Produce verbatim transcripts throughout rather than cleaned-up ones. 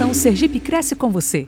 Educação Sergipe cresce com você.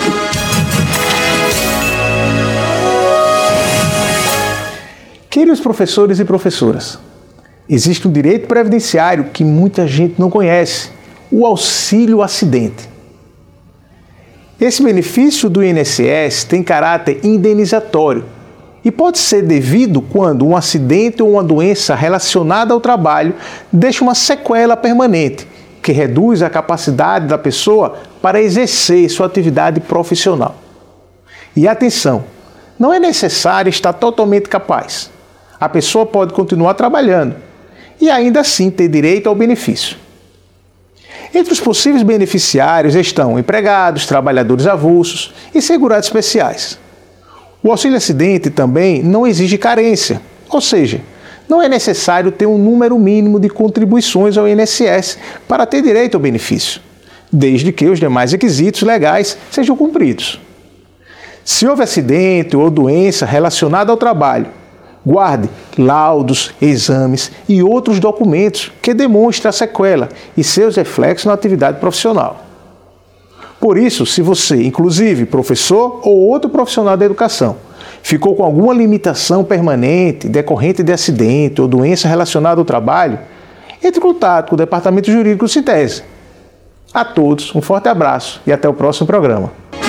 Queridos professores e professoras, existe um direito previdenciário que muita gente não conhece, o auxílio acidente. Esse benefício do I N S S tem caráter indenizatório e pode ser devido quando um acidente ou uma doença relacionada ao trabalho deixa uma sequela permanente, que reduz a capacidade da pessoa para exercer sua atividade profissional. E atenção, não é necessário estar totalmente capaz. A pessoa pode continuar trabalhando e ainda assim ter direito ao benefício. Entre os possíveis beneficiários estão empregados, trabalhadores avulsos e segurados especiais. O auxílio acidente também não exige carência, ou seja, não é necessário ter um número mínimo de contribuições ao I N S S para ter direito ao benefício, desde que os demais requisitos legais sejam cumpridos. Se houve acidente ou doença relacionada ao trabalho, guarde laudos, exames e outros documentos que demonstrem a sequela e seus reflexos na atividade profissional. Por isso, se você, inclusive professor ou outro profissional da educação, ficou com alguma limitação permanente decorrente de acidente ou doença relacionada ao trabalho, entre em contato com o Departamento Jurídico do Sintese. A todos, um forte abraço e até o próximo programa.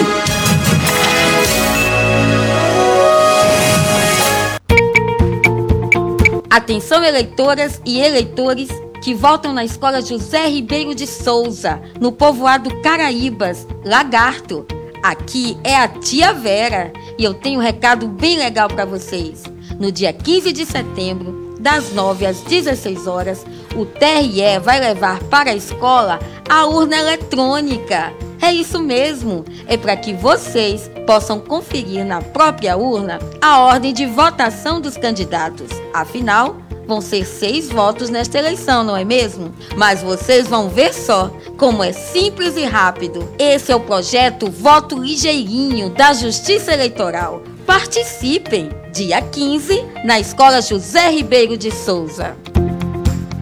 Atenção, eleitoras e eleitores que votam na Escola José Ribeiro de Souza, no povoado Caraíbas, Lagarto. Aqui é a tia Vera e eu tenho um recado bem legal para vocês. No dia quinze de setembro, das nove às dezesseis horas, o T R E vai levar para a escola a urna eletrônica. É isso mesmo, é para que vocês possam conferir na própria urna a ordem de votação dos candidatos. Afinal, vão ser seis votos nesta eleição, não é mesmo? Mas vocês vão ver só como é simples e rápido. Esse é o projeto Voto Ligeirinho da Justiça Eleitoral. Participem! Dia quinze, na Escola José Ribeiro de Souza.